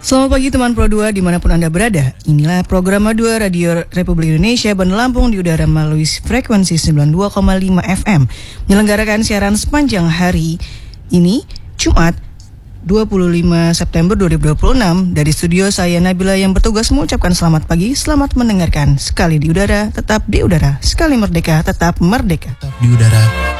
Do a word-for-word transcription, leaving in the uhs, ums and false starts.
Selamat pagi teman Pro dua dimanapun Anda berada. Inilah program dua Radio Republik Indonesia berlampung di udara melalui frekuensi sembilan puluh dua koma lima F M. Menyelenggarakan siaran sepanjang hari ini, Jumat dua puluh lima September dua ribu dua puluh enam. Dari studio saya Nabila yang bertugas mengucapkan selamat pagi, selamat mendengarkan. Sekali di udara, tetap di udara. Sekali merdeka, tetap merdeka. Tetap di udara.